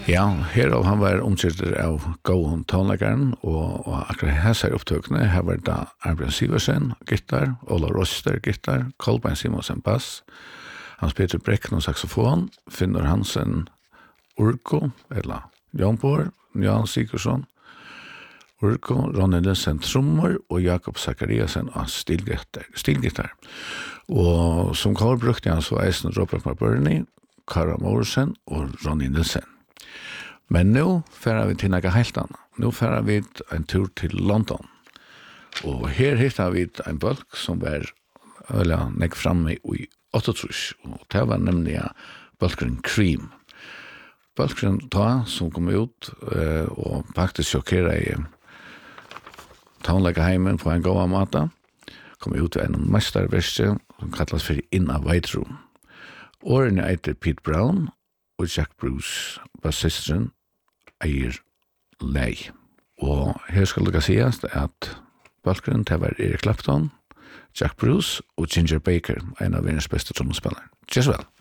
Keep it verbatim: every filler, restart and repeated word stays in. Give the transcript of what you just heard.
Ja, her og han var omkjørter av gåen tonleggeren, og, og akkurat her ser opptøkene, her var det Arbjørn Siversen, gitar, Ola Roster, gitar, Kolbein Simonsen, bass, Hans Peter Brekken og saxofon, Finnur Hansen, Urko, eller Jan Bård, Jan Sigursson, Urko, Ronny Nilsen trommer, og Jakob Zakariasen av stilgitar. stilgitar. Og som kvar brukte han så eisen Robert McBurney, Kara Morrison og Ronny Nilsen. Men nå færer vi til noe helt annet. Nå færer vi en tur til London. Og her hittar vi en bølg som var øyla nek framme i åttiåtte, og det var nemlig bølgren Cream. Bølgren ta som kom ut eh, og faktisk sjokkera i tonleggeheimen på en gåa mata, kom ut av en mesterverste som kallas for In a White Room. Årene eiter Pete Brown og Jack Bruce, bassisteren, eier lei. Og her skal det sies at balkeren til var Eric Clapton, Jack Bruce og Ginger Baker, en av verdens beste trommespillere. Cheers vel!